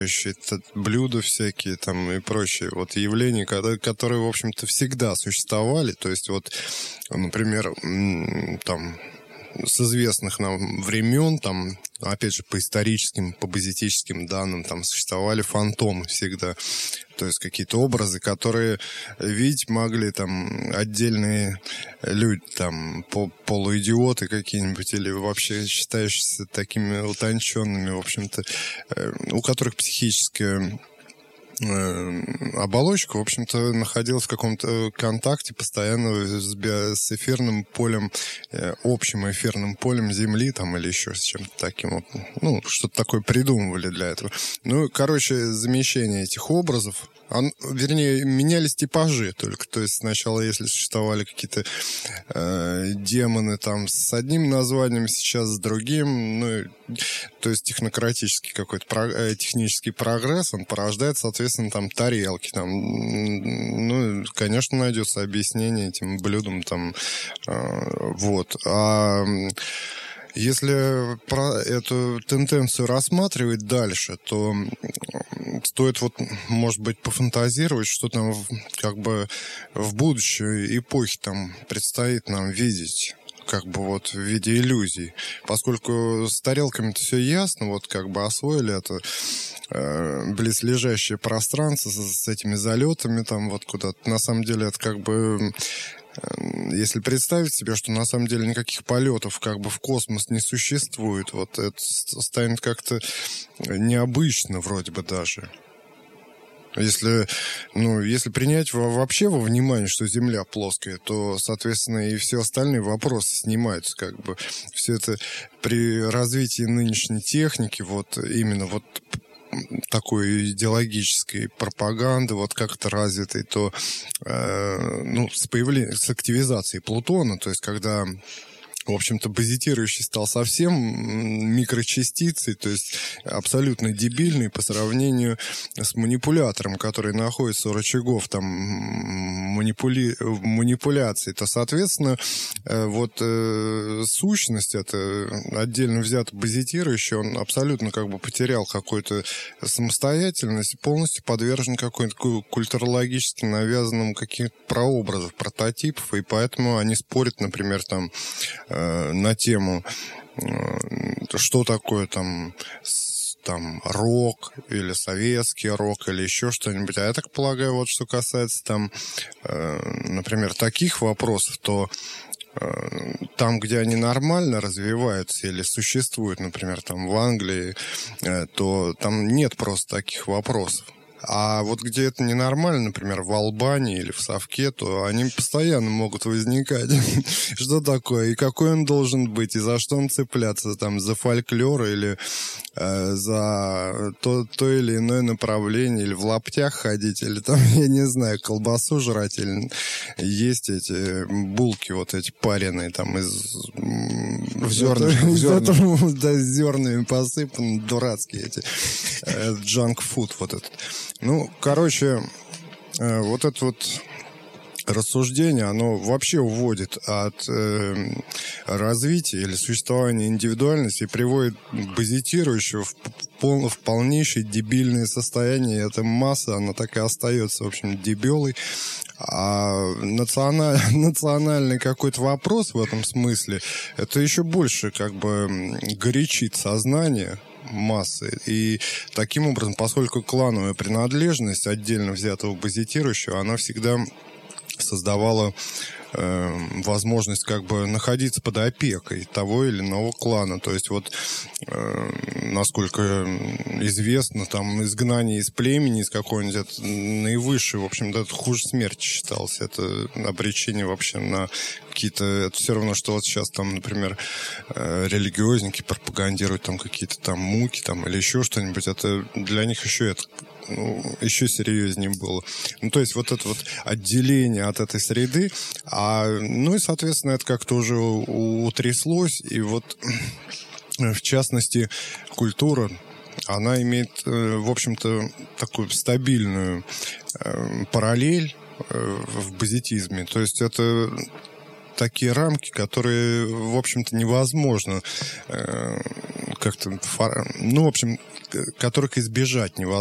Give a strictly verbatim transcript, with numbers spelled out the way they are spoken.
блюда всякие там и прочие вот явления, которые, в общем-то, всегда существовали. То есть вот, например, там с известных нам времен, там, опять же, по историческим, по базитическим данным, там существовали фантомы всегда. То есть какие-то образы, которые видеть могли там отдельные люди, там полуидиоты какие-нибудь, или вообще считающиеся такими утонченными, в общем-то, у которых психическая оболочка, в общем-то, находилась в каком-то контакте постоянно с, би- с эфирным полем, общим эфирным полем Земли, там, или еще с чем-то таким вот. Ну, что-то такое придумывали для этого. Ну, короче, замещение этих образов, он, вернее, менялись типажи только. То есть сначала, если существовали какие-то э, демоны там с одним названием, сейчас с другим, ну, то есть технократический какой-то про, э, технический прогресс, он порождает, соответственно, там тарелки, там, ну, конечно, найдется объяснение этим блюдам, там, э, вот. А если про эту тенденцию рассматривать дальше, то стоит вот, может быть, пофантазировать, что там как бы в будущей эпохе там предстоит нам видеть, как бы вот в виде иллюзий. Поскольку с тарелками-то все ясно, вот как бы освоили это э, близлежащее пространство с, с этими залетами там вот куда-то. На самом деле это как бы... Если представить себе, что на самом деле никаких полетов как бы в космос не существует, вот это станет как-то необычно вроде бы даже. Если, ну, если принять вообще во внимание, что Земля плоская, то, соответственно, и все остальные вопросы снимаются, как бы. Все это при развитии нынешней техники, вот именно вот такой идеологической пропаганды, вот как-то развитой, то э, ну, с появлением, с активизацией Плутона, то есть когда, в общем-то, базитирующий стал совсем микрочастицей, то есть абсолютно дебильный по сравнению с манипулятором, который находится у рычагов там манипули... манипуляции, то, соответственно, вот э, сущность, это отдельно взятый базитирующий, он абсолютно как бы потерял какую-то самостоятельность, полностью подвержен какой-то культурологически навязанным каким-то прообразов, прототипов, и поэтому они спорят, например, там на тему, что такое там, там рок или советский рок или еще что-нибудь. А я так полагаю, вот что касается там, например, таких вопросов, то там, где они нормально развиваются или существуют, например, там в Англии, то там нет просто таких вопросов. А вот где это ненормально, например, в Албании или в Совке, то они постоянно могут возникать. Что такое? И какой он должен быть? И за что он цепляться? Там, за фольклор или э, за то, то или иное направление? Или в лаптях ходить? Или там, я не знаю, колбасу жрать? Или есть эти булки вот эти пареные там из... В зернах. В зернах. Да, с зернами посыпаны, дурацкие эти. Джанк-фуд вот этот. Ну, короче, э, вот это вот рассуждение, оно вообще уводит от э, развития или существования индивидуальности и приводит базитирующего в, пол, в полнейшее дебильное состояние. Эта масса, она так и остается, в общем, дебилой. А националь, национальный какой-то вопрос в этом смысле, это еще больше как бы горячит сознание массы. И таким образом, поскольку клановая принадлежность отдельно взятого базитирующего, она всегда создавала э, возможность как бы находиться под опекой того или иного клана. То есть вот, э, насколько известно, там изгнание из племени, из какого-нибудь, это наивысшее, в общем-то, это хуже смерти считалось. Это обречение вообще на какие-то... Это все равно, что вот сейчас там, например, э, религиозники пропагандируют там какие-то там муки там, или еще что-нибудь. Это для них еще это... Ну, еще серьезнее было. Ну, то есть вот это вот отделение от этой среды, а, ну и, соответственно, это как-то уже утряслось, и вот, в частности, культура, она имеет, в общем-то, такую стабильную параллель в базитизме. То есть это такие рамки, которые, в общем-то, невозможно как-то, ну, в общем, которых избежать невозможно.